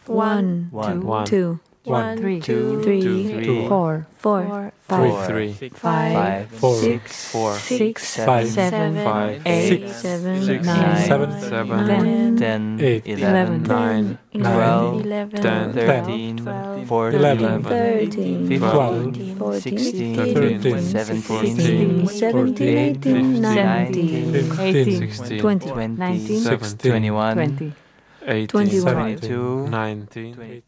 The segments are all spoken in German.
1, 2, 1, 2, 3, 4, 5, 3, 5, 6, 7, 8, 9, 10, 11, 9, 12, 13, 14, 15, 16, 17, 18, 19, 20, 21, 22, 19.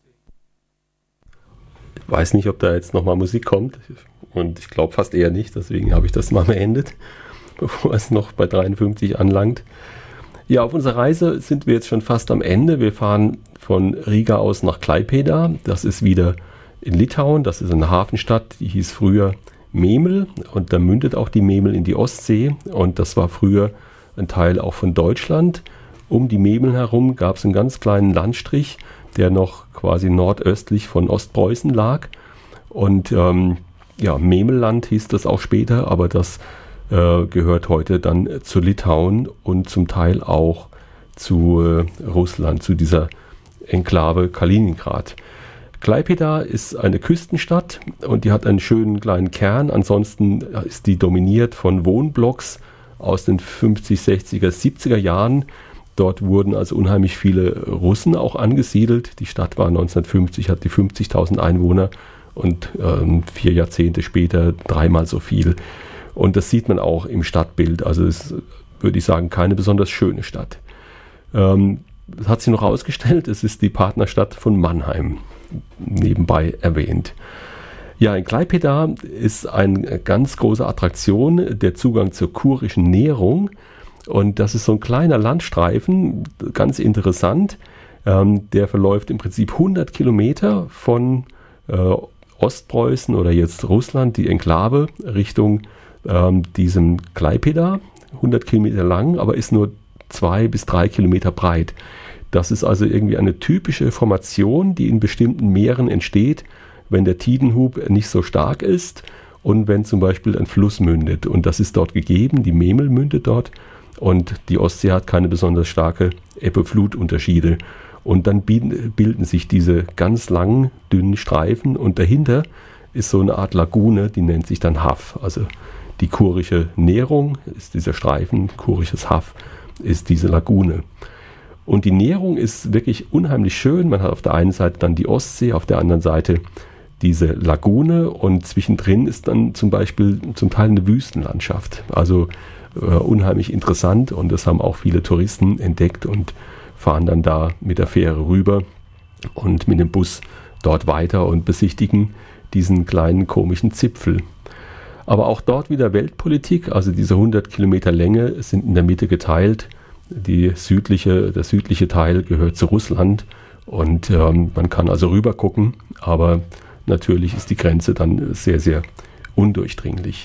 Ich weiß nicht, ob da jetzt nochmal Musik kommt und ich glaube fast eher nicht, deswegen habe ich das mal beendet, bevor es noch bei 53 anlangt. Ja, auf unserer Reise sind wir jetzt schon fast am Ende. Wir fahren von Riga aus nach Klaipėda, das ist wieder in Litauen, das ist eine Hafenstadt, die hieß früher Memel und da mündet auch die Memel in die Ostsee und das war früher ein Teil auch von Deutschland. Um die Memel herum gab es einen ganz kleinen Landstrich, der noch quasi nordöstlich von Ostpreußen lag. Und Memelland hieß das auch später, aber das gehört heute dann zu Litauen und zum Teil auch zu Russland, zu dieser Enklave Kaliningrad. Klaipėda ist eine Küstenstadt und die hat einen schönen kleinen Kern. Ansonsten ist die dominiert von Wohnblocks aus den 50, 60er, 70er Jahren. Dort wurden also unheimlich viele Russen auch angesiedelt. Die Stadt war 1950, hat die 50.000 Einwohner und 4 Jahrzehnte später 3-mal so viel. Und das sieht man auch im Stadtbild. Also es ist, würde ich sagen, keine besonders schöne Stadt. Das hat sich noch herausgestellt, es ist die Partnerstadt von Mannheim, nebenbei erwähnt. Ja, in Klaipėda ist eine ganz große Attraktion der Zugang zur kurischen Nährung. Und das ist so ein kleiner Landstreifen, ganz interessant. Der verläuft im Prinzip 100 Kilometer von Ostpreußen oder jetzt Russland, die Enklave, Richtung diesem Klaipėda. 100 Kilometer lang, aber ist nur 2 bis 3 Kilometer breit. Das ist also irgendwie eine typische Formation, die in bestimmten Meeren entsteht, wenn der Tidenhub nicht so stark ist und wenn zum Beispiel ein Fluss mündet. Und das ist dort gegeben, die Memel mündet dort. Und die Ostsee hat keine besonders starke Ebbe-Flut-Unterschiede. Und dann bilden sich diese ganz langen, dünnen Streifen und dahinter ist so eine Art Lagune, die nennt sich dann Haff. Also die kurische Nährung ist dieser Streifen, kurisches Haff ist diese Lagune. Und die Nährung ist wirklich unheimlich schön. Man hat auf der einen Seite dann die Ostsee, auf der anderen Seite diese Lagune und zwischendrin ist dann zum Beispiel zum Teil eine Wüstenlandschaft. Also unheimlich interessant und das haben auch viele Touristen entdeckt und fahren dann da mit der Fähre rüber und mit dem Bus dort weiter und besichtigen diesen kleinen komischen Zipfel. Aber auch dort wieder Weltpolitik, also diese 100 Kilometer Länge sind in der Mitte geteilt. Der südliche Teil gehört zu Russland und man kann also rüber gucken, aber natürlich ist die Grenze dann sehr, sehr undurchdringlich.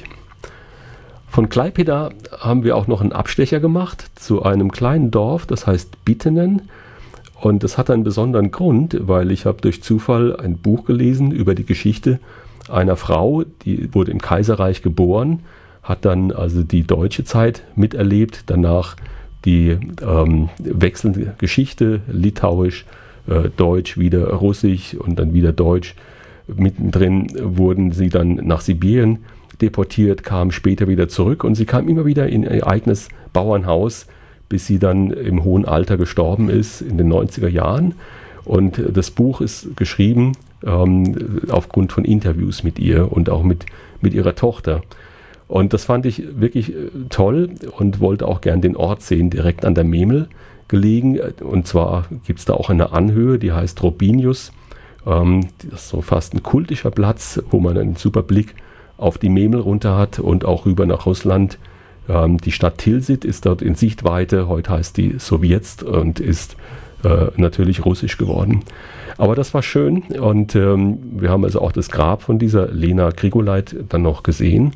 Von Klaipėda haben wir auch noch einen Abstecher gemacht zu einem kleinen Dorf, das heißt Bittenen. Und das hat einen besonderen Grund, weil ich habe durch Zufall ein Buch gelesen über die Geschichte einer Frau, die wurde im Kaiserreich geboren, hat dann also die deutsche Zeit miterlebt, danach die wechselnde Geschichte, Litauisch, Deutsch, wieder Russisch und dann wieder Deutsch. Mittendrin wurden sie dann nach Sibirien deportiert, kam später wieder zurück und sie kam immer wieder in ihr eigenes Bauernhaus, bis sie dann im hohen Alter gestorben ist in den 90er Jahren. Und das Buch ist geschrieben aufgrund von Interviews mit ihr und auch mit ihrer Tochter. Und das fand ich wirklich toll und wollte auch gern den Ort sehen, direkt an der Memel gelegen. Und zwar gibt es da auch eine Anhöhe, die heißt Robinius. Das ist so fast ein kultischer Platz, wo man einen super Blick auf die Memel runter hat und auch rüber nach Russland. Die Stadt Tilsit ist dort in Sichtweite, heute heißt die Sowjetsk und ist natürlich russisch geworden. Aber das war schön und wir haben also auch das Grab von dieser Lena Grigoleit dann noch gesehen.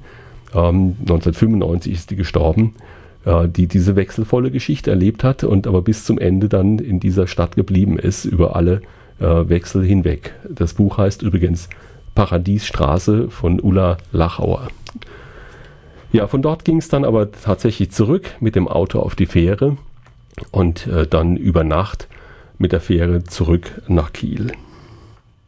1995 ist die gestorben, die diese wechselvolle Geschichte erlebt hat und aber bis zum Ende dann in dieser Stadt geblieben ist, über alle Wechsel hinweg. Das Buch heißt übrigens Paradiesstraße von Ulla Lachauer. Ja, von dort ging es dann aber tatsächlich zurück mit dem Auto auf die Fähre und dann über Nacht mit der Fähre zurück nach Kiel.